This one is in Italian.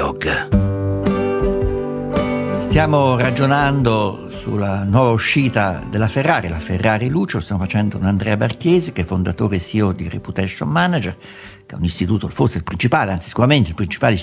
Dialogue. Stiamo ragionando sulla nuova uscita della Ferrari, la Ferrari Lucio. Stiamo facendo con Andrea Bartiesi, che è fondatore e CEO di Reputation Manager, che è un istituto, forse il principale, anzi sicuramente il principale